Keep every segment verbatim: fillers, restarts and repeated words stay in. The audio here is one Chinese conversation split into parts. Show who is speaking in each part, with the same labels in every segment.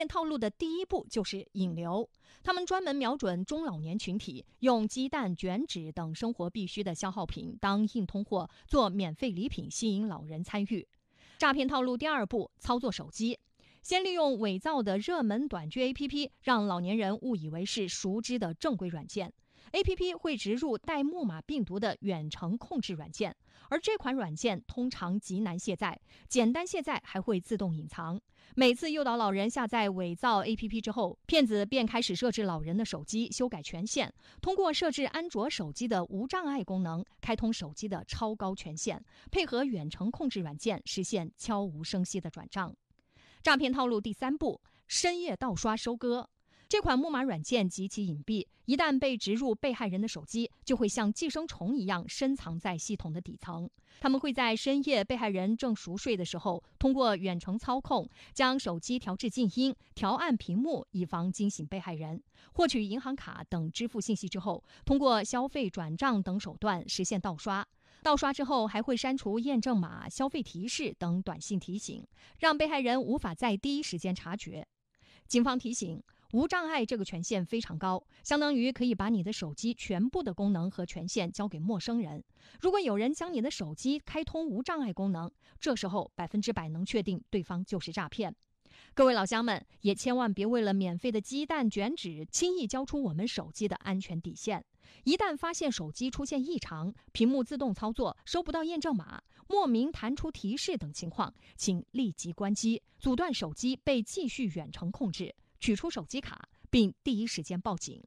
Speaker 1: 套路的第一步就是引流，他们专门瞄准中老年群体，用鸡蛋、卷纸等生活必需的消耗品当硬通货做免费礼品，吸引老人参与。诈骗套路第二步，操作手机。先利用伪造的热门短剧 A P P， 让老年人误以为是熟知的正规软件。A P P 会植入带木马病毒的远程控制软件，而这款软件通常极难卸载，简单卸载还会自动隐藏。每次诱导老人下载伪造 A P P 之后，骗子便开始设置老人的手机，修改权限，通过设置安卓手机的无障碍功能，开通手机的超高权限，配合远程控制软件，实现悄无声息的转账。诈骗套路第三步，深夜盗刷收割。这款木马软件极其隐蔽，一旦被植入被害人的手机，就会像寄生虫一样深藏在系统的底层。他们会在深夜被害人正熟睡的时候，通过远程操控，将手机调至静音，调暗屏幕，以防惊醒被害人。获取银行卡等支付信息之后，通过消费转账等手段实现盗刷。盗刷之后还会删除验证码、消费提示等短信提醒，让被害人无法在第一时间察觉。警方提醒，无障碍这个权限非常高，相当于可以把你的手机全部的功能和权限交给陌生人。如果有人将你的手机开通无障碍功能，这时候百分之百能确定对方就是诈骗。各位老乡们，也千万别为了免费的鸡蛋卷纸轻易交出我们手机的安全底线。一旦发现手机出现异常，屏幕自动操作、收不到验证码、莫名弹出提示等情况，请立即关机，阻断手机被继续远程控制，取出手机卡，并第一时间报警。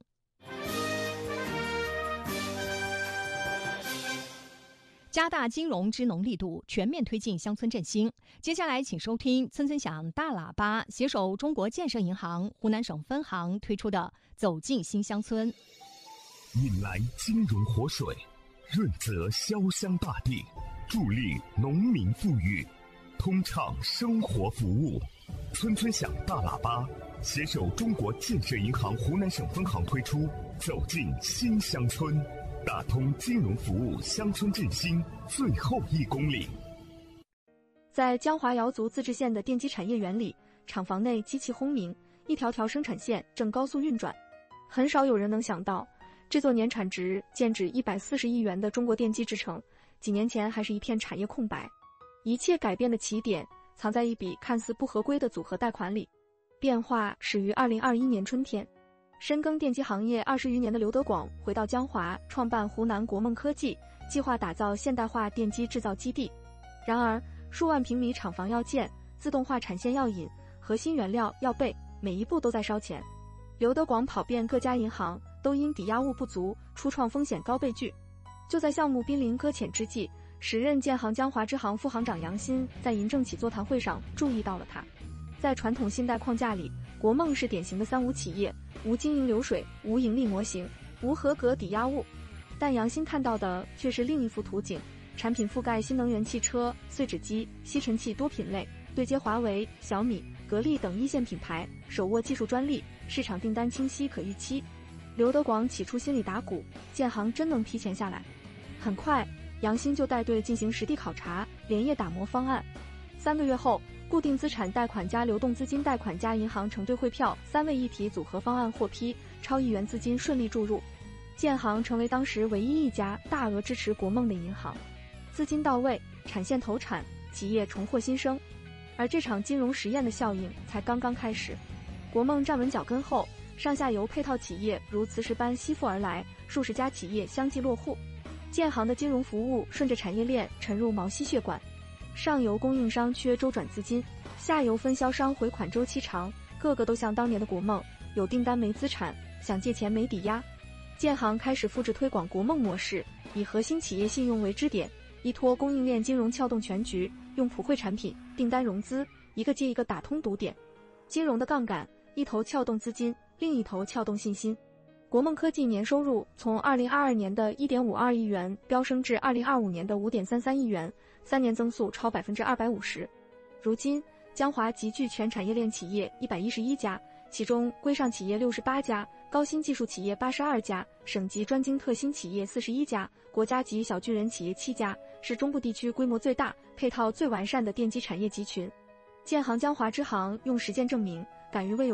Speaker 1: 加大金融支农力度，全面推进乡村振兴。接下来，请收听村村响大喇叭携手中国建设银行湖南省分行推出的《走进新乡村》，
Speaker 2: 引来金融活水，润泽潇湘大地，助力农民富裕，通畅生活服务。村村响大喇叭携手中国建设银行湖南省分行推出《走进新乡村》，打通金融服务乡村振兴最后一公里。
Speaker 3: 在江华瑶族自治县的电机产业园里，厂房内机器轰鸣，一条条生产线正高速运转。很少有人能想到，这座年产值剑指一百四十亿元的中国电机之城，几年前还是一片产业空白。一切改变的起点藏在一笔看似不合规的组合贷款里。变化始于二零二一年春天，深耕电机行业二十余年的刘德广回到江华，创办湖南国梦科技，计划打造现代化电机制造基地。然而，数万平米厂房要建，自动化产线要引，核心原料要备，每一步都在烧钱。刘德广跑遍各家银行，都因抵押物不足，初创风险高被拒。就在项目濒临搁浅之际，时任建行江华支行副行长杨鑫在银政企座谈会上注意到了他。在传统信贷框架里，国梦是典型的三无企业：无经营流水、无盈利模型、无合格抵押物。但杨鑫看到的却是另一幅图景，产品覆盖新能源汽车、碎纸机、吸尘器多品类，对接华为、小米、格力等一线品牌，手握技术专利，市场订单清晰可预期。刘德广起初心里打鼓，建行真能批钱下来？很快，杨鑫就带队进行实地考察，连夜打磨方案。三个月后，固定资产贷款加流动资金贷款加银行承兑汇票三位一体组合方案获批，超亿元资金顺利注入，建行成为当时唯一一家大额支持国梦的银行。资金到位，产线投产，企业重获新生。而这场金融实验的效应才刚刚开始。国梦站稳脚跟后，上下游配套企业如磁石般吸附而来，数十家企业相继落户。建行的金融服务顺着产业链沉入毛细血管，上游供应商缺周转资金，下游分销商回款周期长，个个都像当年的国梦，有订单没资产，想借钱没抵押。建行开始复制推广国梦模式，以核心企业信用为支点，依托供应链金融撬动全局，用普惠产品、订单融资，一个接一个打通堵点。金融的杠杆，一头撬动资金，另一头撬动信心。国梦科技年收入从二零二二年的 一点五二亿元飙升至二零二五年的 五点三三亿元，三年增速超 百分之二百五十。如今，江华集聚全产业链企业一百一十一家，其中规上企业六十八家，高新技术企业八十二家，省级专精特新企业四十一家，国家级小巨人企业七家，是中部地区规模最大、配套最完善的电机产业集群。建行江华支行用实践证明， 敢于为有